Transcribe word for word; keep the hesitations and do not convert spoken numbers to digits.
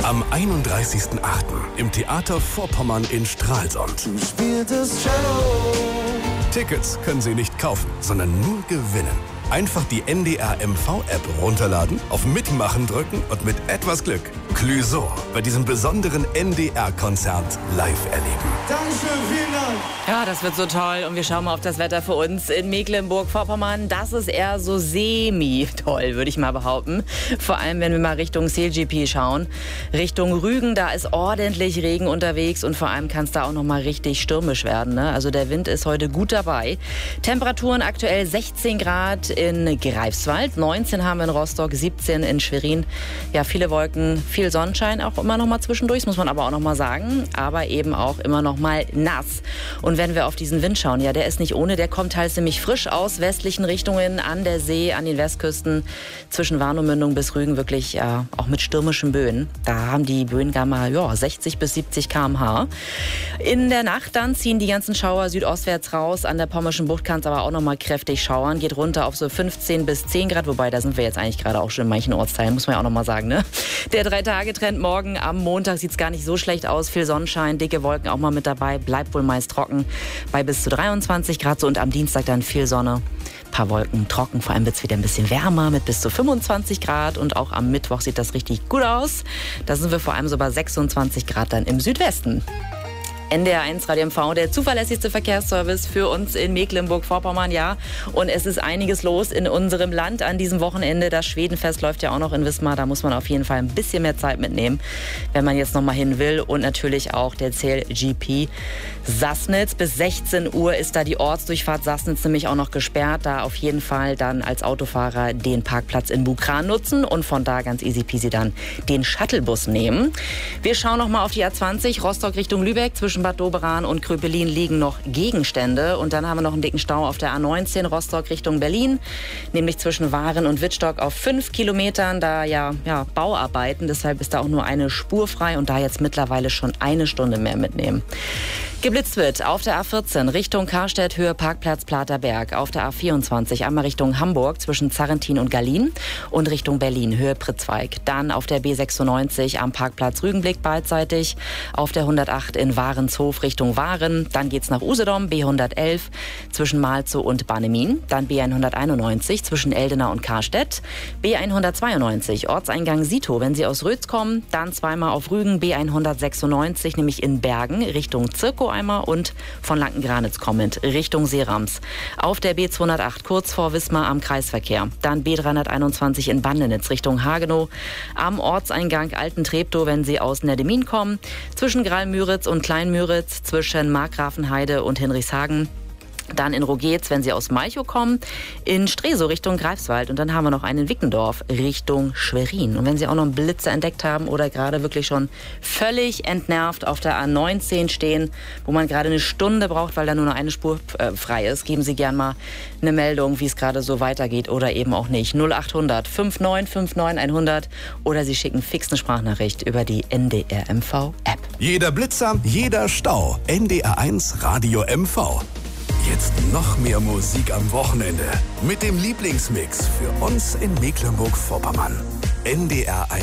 Am einunddreißigsten achten im Theater Vorpommern in Stralsund. Du spieltest Cello. Tickets können Sie nicht kaufen, sondern nur gewinnen. Einfach die N D R M V-App runterladen, auf Mitmachen drücken und mit etwas Glück Clouseau bei diesem besonderen N D R-Konzert live erleben. Dankeschön, vielen Dank. Ja, das wird so toll. Und wir schauen mal auf das Wetter für uns in Mecklenburg-Vorpommern. Das ist eher so semi-toll, würde ich mal behaupten. Vor allem, wenn wir mal Richtung C L G P schauen. Richtung Rügen, da ist ordentlich Regen unterwegs und vor allem kann es da auch noch mal richtig stürmisch werden. Ne? Also der Wind ist heute gut dabei. Temperaturen aktuell sechzehn Grad in Greifswald, neunzehn haben wir in Rostock, siebzehn in Schwerin. Ja, viele Wolken, viel Sonnenschein auch immer noch mal zwischendurch, muss man aber auch noch mal sagen. Aber eben auch immer noch mal nass. Und wenn wir auf diesen Wind schauen, ja, der ist nicht ohne, der kommt halt ziemlich frisch aus westlichen Richtungen an der See, an den Westküsten, zwischen Warnemündung bis Rügen wirklich ja, auch mit stürmischen Böen. Da haben die Böen gar mal ja, sechzig bis siebzig Kilometer pro Stunde. In der Nacht dann ziehen die ganzen Schauer südostwärts raus. An der Pommerschen Bucht kann es aber auch noch mal kräftig schauern. Geht runter auf so fünfzehn bis zehn Grad, wobei da sind wir jetzt eigentlich gerade auch schon in manchen Ortsteilen, muss man ja auch noch mal sagen. Ne? Der Drei-Tage-Trend morgen am Montag sieht es gar nicht so schlecht aus. Viel Sonnenschein, dicke Wolken auch mal mit dabei. Bleibt wohl meist trocken bei bis zu dreiundzwanzig Grad. So, und am Dienstag dann viel Sonne, ein paar Wolken, trocken. Vor allem wird es wieder ein bisschen wärmer mit bis zu fünfundzwanzig Grad. Und auch am Mittwoch sieht das richtig gut aus. Da sind wir vor allem so bei sechsundzwanzig Grad dann im Südwesten. N D R eins Radio M V, der zuverlässigste Verkehrsservice für uns in Mecklenburg-Vorpommern, ja. Und es ist einiges los in unserem Land an diesem Wochenende. Das Schwedenfest läuft ja auch noch in Wismar. Da muss man auf jeden Fall ein bisschen mehr Zeit mitnehmen, wenn man jetzt noch mal hin will. Und natürlich auch der C L G P Sassnitz. Bis sechzehn Uhr ist da die Ortsdurchfahrt Sassnitz nämlich auch noch gesperrt. Da auf jeden Fall dann als Autofahrer den Parkplatz in Bukran nutzen und von da ganz easy peasy dann den Shuttlebus nehmen. Wir schauen noch mal auf die A zwanzig, Rostock Richtung Lübeck. Zwischen Bad Doberan und Kröpelin liegen noch Gegenstände. Und dann haben wir noch einen dicken Stau auf der A neunzehn Rostock Richtung Berlin, nämlich zwischen Waren und Wittstock auf fünf Kilometern. Da ja, ja Bauarbeiten, deshalb ist da auch nur eine Spur frei und da jetzt mittlerweile schon eine Stunde mehr mitnehmen. Geblitzt wird auf der A vierzehn Richtung Karstedt, Höhe Parkplatz Platerberg. Auf der A vierundzwanzig einmal Richtung Hamburg zwischen Zarrentin und Gallien und Richtung Berlin, Höhe Pritzweig. Dann auf der B sechsundneunzig am Parkplatz Rügenblick beidseitig. Auf der hundertacht in Warenshof Richtung Waren. Dann geht's nach Usedom, B hundertelf zwischen Malzow und Barnemin. Dann B hunderteinundneunzig zwischen Eldena und Karstedt. B hundertzweiundneunzig Ortseingang Sito, wenn Sie aus Rötz kommen. Dann zweimal auf Rügen, B hundertsechsundneunzig, nämlich in Bergen Richtung Zirkow einmal und von Lanken-Granitz kommend Richtung Seerams. Auf der B zweihundertacht kurz vor Wismar am Kreisverkehr. Dann B dreihunderteinundzwanzig in Bandenitz Richtung Hagenow. Am Ortseingang Alten-Treptow, wenn Sie aus Neddemin kommen. Zwischen Gralmüritz und Kleinmüritz, zwischen Markgrafenheide und Hinrichshagen. Dann in Rogetz, wenn Sie aus Malchow kommen, in Stresow Richtung Greifswald. Und dann haben wir noch einen in Wickendorf Richtung Schwerin. Und wenn Sie auch noch einen Blitzer entdeckt haben oder gerade wirklich schon völlig entnervt auf der A neunzehn stehen, wo man gerade eine Stunde braucht, weil da nur noch eine Spur äh, frei ist, geben Sie gern mal eine Meldung, wie es gerade so weitergeht oder eben auch nicht. null achthundert neunundfünfzig neunundfünfzig hundert oder Sie schicken fix eine Sprachnachricht über die N D R M V App. Jeder Blitzer, jeder Stau. N D R eins Radio M V. Jetzt noch mehr Musik am Wochenende mit dem Lieblingsmix für uns in Mecklenburg-Vorpommern. N D R eins